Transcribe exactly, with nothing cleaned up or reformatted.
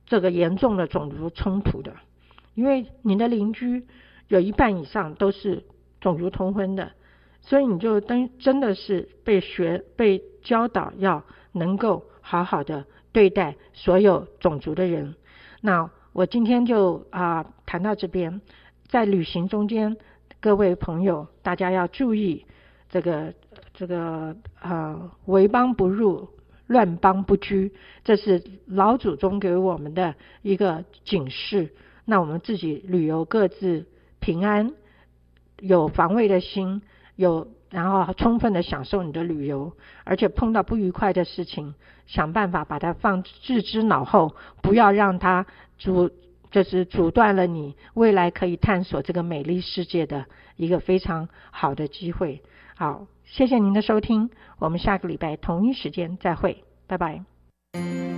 这个严重的种族冲突的，因为你的邻居有一半以上都是种族通婚的，所以你就真的是被学被教导要能够好好的对待所有种族的人。那我今天就啊、呃、谈到这边，在旅行中间，各位朋友大家要注意这个这个呃为邦不入，乱邦不居，这是老祖宗给我们的一个警示。那我们自己旅游各自平安，有防卫的心，有然后充分的享受你的旅游，而且碰到不愉快的事情，想办法把它放置之脑后，不要让它阻就是阻断了你未来可以探索这个美丽世界的一个非常好的机会。好，谢谢您的收听，我们下个礼拜同一时间再会，拜拜。